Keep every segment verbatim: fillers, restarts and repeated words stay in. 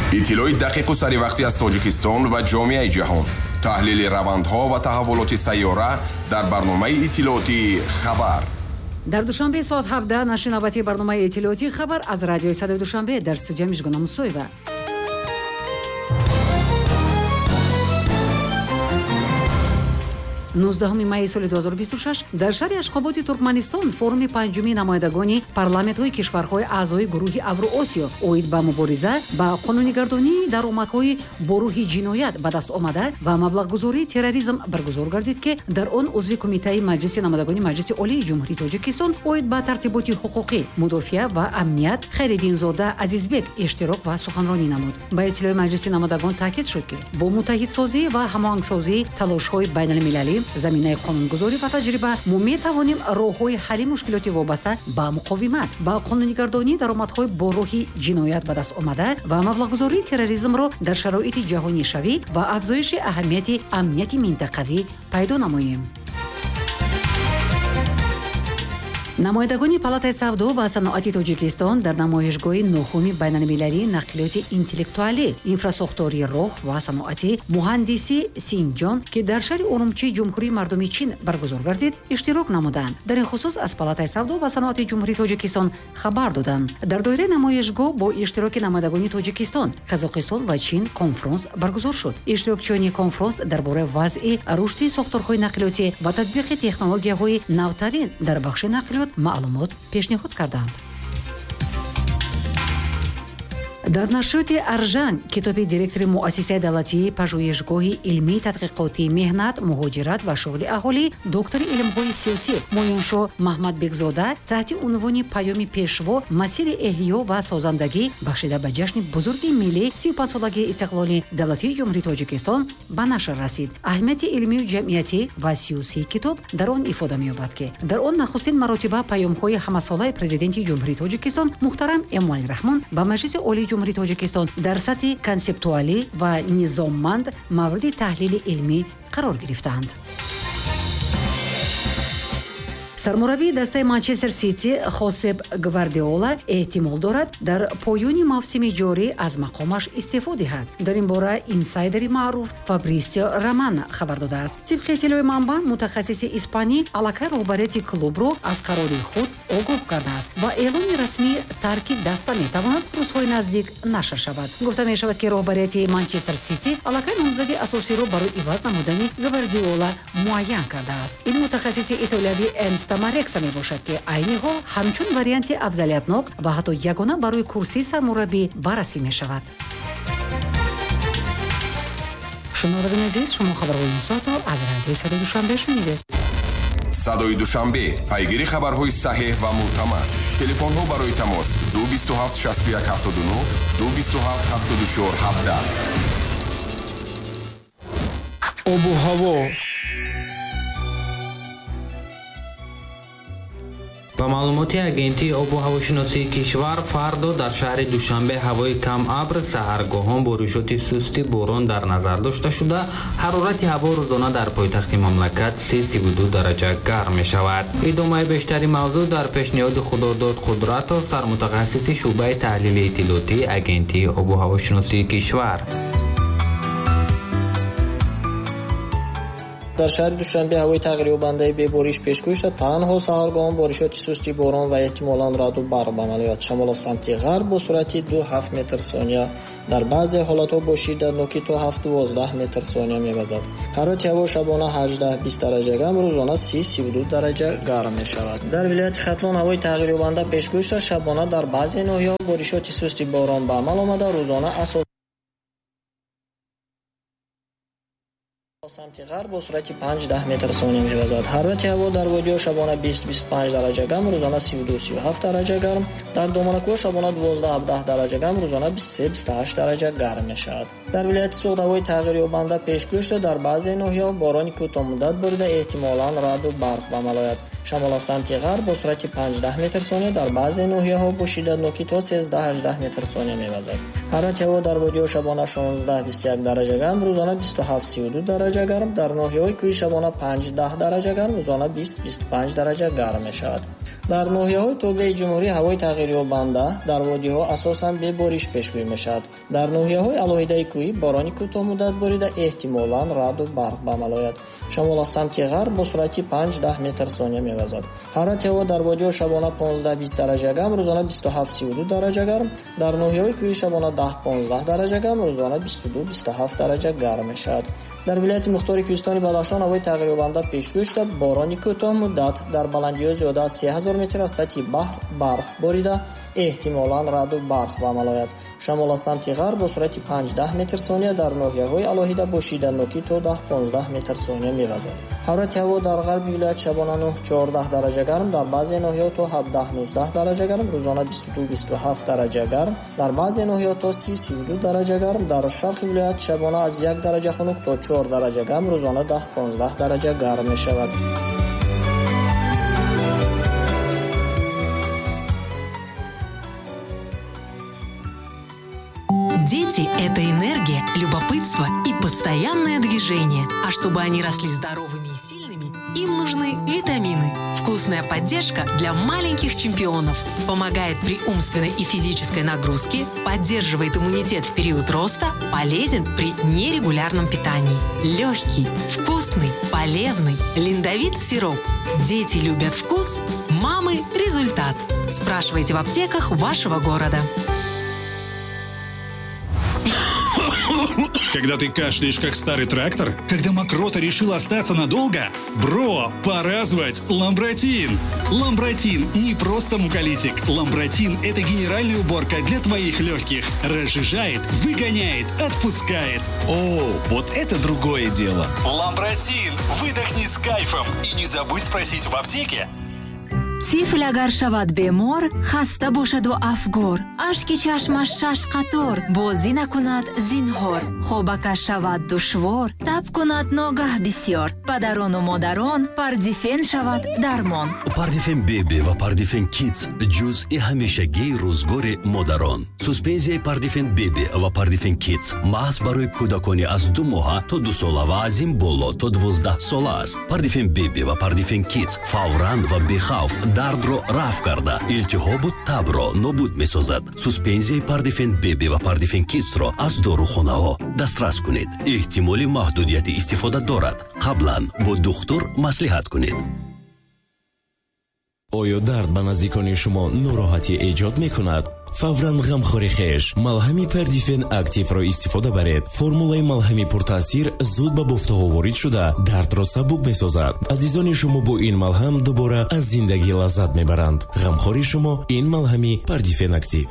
иттилои дақиқу саривақтӣ аз Тоҷикистон ва ҷомеаи ҷаҳон. таҳлили равандҳо ва таҳаввулоти сайёра дар барномаи иттилооти хабар. дар душанбе соат ҳабдаҳ нашри навбатии барномаи иттилооти хабар аз радиои Садои Душанбе дар студия Мижгона Мусоева. нуздаҳуми майи соли дуҳазору бисту шаш дар шаҳри Ашхоботи Туркманистон форуми панҷумии намоядагони парламентҳои кишварҳои аъзои гурӯҳи Авроосиё оид ба мубориза ба қонунигардонии даромадҳои бо рӯҳи ҷиноят ба даст омада ва маблағгузории терроризм баргузор гардид, ки дар он узви кумитаи маҷлиси намоядагони Маҷлиси Олии Ҷумҳурии Тоҷикистон оид ба тартиботи ҳуқуқӣ, мудофиа ва амният Хайриддинзода Азизбек иштирок ва суханронӣ намуд. Ба иттилои Маҷлиси намоядагон таъкид шуд, ки бо муттаҳидсозӣ ва ҳамоҳангсозии талошҳои байналмилалӣ, заминаи қонунгузорӣ ва таҷриба мо метавонем роҳҳои ҳалли мушкилоти вобаста ба муқовимат ба қонунигардонии даромадҳои бо рӯҳи ҷиноят ба даст омада ва маблағгузории терроризмро дар шароити ҷаҳонишавӣ ва афзоиши аҳамияти амнияти минтақавӣ пайдо намоем. намоядагони палатаи савдо ва саноати Тоҷикистон дар намоишгоҳи нӯҳуми байналмилалии нақлиёти интеллектуалӣ, инфрасохтории роҳ ва саноати муҳандисӣ Синҷон, ки дар шаҳри Урумчии Ҷумҳурии Мардуми Чин баргузор гардид, иштирок намуданд. дар ин хусус аз палатаи савдо ва саноати Ҷумҳурии Тоҷикистон хабар доданд. дар доираи намоишгоҳ бо иштироки намоядагони Тоҷикистон, Қазоқистон ва Чин конфронс баргузор шуд. иштирокчиёни конфронс дар бораи вазъи рушди сохторҳои нақлиётӣ ва татбиқи технологияҳои навтарин дар бахши нақлиёт маълумот пешниҳод карданд. дар нашриёти Аржан китоби директори муассисаи давлатии пажӯҳишгоҳи илмии тадқиқоти меҳнат, муҳоҷират ва шуғли аҳолӣ, доктори илмҳои сиёсӣ Моёншоҳ Маҳмадбекзода таҳти унвони паёми пешво масири эҳё ва созандагӣ бахшида ба ҷашни бузурги миллӣ сию панҷсолагии истиқлоли давлатии Ҷумҳурии Тоҷикистон ба нашр расид. аҳамияти илмию ҷамъиятӣ ва сиёсии китоб дар он ифода меёбад, ки дар он нахустин маротиба паёмҳои ҳамасолаи президенти Ҷумҳурии Тоҷикистон муҳтарам Эмомалӣ Раҳмон ба Маҷлиси Олии Ҷумҳурии Тоҷикистон дар сатҳи консептуалӣ ва низомманд мавриди таҳлили илмӣ қарор гирифтанд. сармураббии дастаи Манчестер Сити Хосеп Гвардиола эҳтимол дорад дар поёни мавсими ҷорӣ аз мақомаш истеъфо диҳад. дар ин бора инсайдери маъруф Фабрисио Романо хабар додааст. тибқи иттилои манба, мутахассиси испанӣ аллакай роҳбарияти клубро аз қарори худ огоҳ кардааст ва эълони расмии тарки даста метавонад рӯзҳои наздик нашр шавад. гуфта мешавад, ки роҳбарияти Манчестер Сити аллакай номзади асосиро барои иваз намудани Гвардиола муайян кардааст. ин мутахассиси итолиявӣ Энст Марекса мебошад, ки айни ҳол ҳамчун варианти афзалиятнок ва ҳатто ягона барои курсии сармураббӣ баррасӣ мешавад. шунавандарони азиз, шумо хабарҳои ин соатро аз радиои Садои Душанбе шунидед. Садои Душанбе, пайгири хабарҳои саҳеҳ ва муътамад. Телефонҳо барои тамос ду бисту ҳафт шасту як ҳафтоду нӯ, ду бисту ҳафт ҳафтоду чор ҳабдаҳ. обу ҳаво. ба маълумоти агентии обу ҳавошиносии кишвар, фардо дар шаҳри Душанбе ҳавои кам абр, саҳаргоҳон боришоти сусти борон дар назар дошта шуда, ҳарорати ҳаво рӯзона дар пойтахти мамлакат сиву ду дараҷа гарм мешавад. идомаи бештари мавзӯъ дар пешниҳоди Худодод Қудратов, сармутахассиси шуъбаи таҳлили иттилоотии агентии обу ҳавошиносии кишвар. дар шаҳри Душанбе ҳавои тағйирёбандаи бебориш пешгӯӣ шуд. танҳо саҳаргоҳон боришоти сусти борон ва эҳтимолан раъду барқ ба амал ояд. шамол аз самти ғарб бо суръати ду ҳафт метр сония, дар баъзе ҳолатҳо бо шиддатноки то ҳафт дувоздаҳ метр сония мевазад. ҳарорати ҳаво шабона ҳаждаҳ бист дараҷа гарм, рӯзона си сиву ду дараҷа гарм мешавад. дар вилояти Хатлон ҳавои тағйирёбанда пешгӯӣ шуд. шабона дар баъзе ноҳияҳо боришоти сусти борон ба амал омада, рӯзона асос самти ғарб бо суръати панҷдаҳ метр сония мевазад. ҳарорати ҳаво дар водиҳо шабона бист бисту панҷ дараҷа гарм, рӯзона сиву ду сиву ҳафт дараҷа гарм, дар доманакӯҳ шабона дувоздаҳ ҳабдаҳ дараҷа гарм, рӯзона бисту се бисту ҳашт дараҷа гарм мешавад. дар вилояти Суғд ҳавои тағйирёбанда пешгӯӣ шуда, дар баъзе ноҳияҳо борони кӯтоҳмуддат борида, эҳтимолан раъду барқ ба амал ояд. шамол аз самти ғарб бо суръати панҷдаҳ метр сония, дар баъзе ноҳияҳо бо шиддатноки то сенздаҳ ҳаждаҳ метр сония мевазад. ҳарорати ҳаво дар водиҳо шабона шонздаҳ бисту як дараҷа гарм, рӯзона бисту ҳафт сиву ду дараҷа гарм, дар ноҳияҳои кӯҳӣ шабона панҷдаҳ дараҷа гарм, рӯзона бист бисту панҷ дараҷа гарм мешавад. дар ноҳияҳои тобеи ҷумҳурӣ ҳавои тағйирёбанда дар водиҳо асосан бебориш пешгӯӣ мешавад. дар ноҳияҳои алоҳидаи кӯҳӣ борони кӯтоҳмуддат борида эҳтимолан раъду барқ ба амал ояд. шамол аз самти ғарб бо суръати панҷ даҳ метр сония мевазад. ҳарорати ҳаво дар водиҳо шабона понздаҳ бист дараҷа гарм, рӯзона бисту ҳафт си ду дараҷа гарм, дар ноҳияҳои кӯҳӣ шабона даҳ понздаҳ дараҷа гарм, рӯзона бисту ду бисту ҳафт дараҷа гарм мешавад. дар вилояти мухтори кӯҳистони Бадахшон ҳавои тағйирёбанда пешгӯӣ шуда борони кӯтоҳмуддат дар баландиҳои зиёда аз се ҳазор метр аз сатҳи баҳр барф борида эҳтимолан раъду барқ ба амал ояд. шамол аз самти ғарб бо суръати панҷ даҳ метр сония дар ноҳияҳои алоҳида бо шиданокӣ то даҳ понздаҳ метр сония мевазад. ҳарорати ҳаво дар ғарби вилоят шабона нӯҳ чордаҳ дараҷа гарм, дар баъзе ноҳияҳо то ҳабдаҳ нуздаҳ дараҷа гарм, рӯзона бисту ду бисту ҳафт дараҷа гарм, дар баъзе ноҳияҳо то си си ду дараҷа гарм, дар шарқи вилоят шабона аз як дараҷа хунук то чор дараҷа гарм, рӯзона даҳ понздаҳ дараҷа гарм мешавад. Дети – это энергия, любопытство и постоянное движение. А чтобы они росли здоровыми и сильными, им нужны витамины. Вкусная поддержка для маленьких чемпионов. Помогает при умственной и физической нагрузке, поддерживает иммунитет в период роста, полезен при нерегулярном питании. Легкий, вкусный, полезный, линдовит сироп. Дети любят вкус, мамы – результат. Спрашивайте в аптеках вашего города. Когда ты кашляешь, как старый трактор? Когда мокрота решила остаться надолго? Бро, пора звать Ламбротин! Ламбротин не просто муколитик. Ламбротин – это генеральная уборка для твоих легких. Разжижает, выгоняет, отпускает. О, вот это другое дело. Ламбротин! Выдохни с кайфом. И не забудь спросить в аптеке. тифл агар шавад бемор, хаста бошаду афгор, ашки чашмаш шаш қатор, бозӣ накунад зинҳор, хобакаш шавад душвор, таб кунад ногаҳ бисёр, падарону модарон пардифен шавад дармон. Пардифен беби ва пардифен кидс ҷузъи ҳамешагии рӯзгори модарон. Суспензияи пардифен беби ва пардифен кидс маҳз барои кӯдакони аз ду моҳа то ду сола ва аз ин боло то дувоздаҳ сола аст. Пардифен беби ва пардифен кидс фавран ва бехавф дардро рафъ карда, илтиҳобу табро нобуд месозад. Суспензияи пардифен беби ва пардифен кидсро аз дорухонаҳо дастрас кунед. эҳтимоли маҳдудияти истифода дорад. қаблан бо духтур маслиҳат кунед. оё дард ба наздикони шумо нороҳатӣ эҷод мекунад? фавран ғамхори хеш малҳами пардифен активро истифода баред. формулаи малҳами пуртаъсир зуд ба буфтаҳо ворид шуда дардро сабук месозад. азизони шумо бо ин малҳам дубора аз зиндагӣ лаззат мебаранд. ғамхори шумо ин малҳами пардифен актив.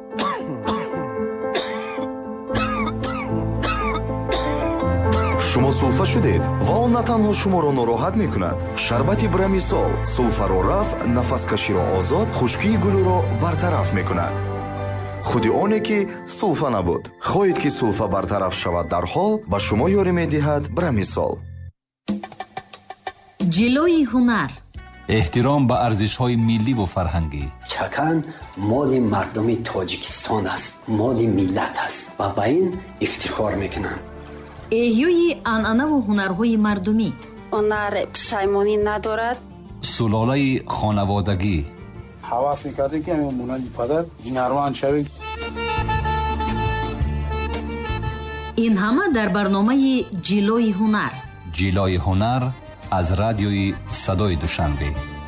шумо сулфа шудед ва он на танҳо шуморо нороҳат мекунад. шарбати брамисол сулфаро рафъ, нафаскаширо озод, хушкии гулӯро бартараф мекунад. худи оне ки сулфа набуд. хоҳед ки сулфа бартараф шавад дарҳол, ба шумо ёрӣ медиҳад брамисол. ҷилои ҳунар. эҳтиром ба арзишҳои милливу фарҳангӣ. чакан моли мардуми тоҷикистон аст, моли миллат аст ва ба ин ифтихор мекунанд. эҳёи анъанаву ҳунарҳои мардумӣ. ҳунар пушаймонӣ надорад. сулолаи хонаводагӣ. ҳавас мекардем ки ҳамин монанди падар ҳунарманд шавем. ин ҳама дар барномаи ҷилои ҳунар. ҷилои ҳунар аз радиои Садои Душанбе.